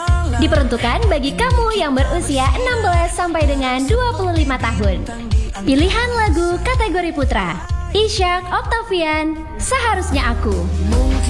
Diperuntukkan bagi kamu yang berusia 16 sampai dengan 25 tahun. Pilihan lagu kategori putra, Ishak Octavian, Seharusnya Aku.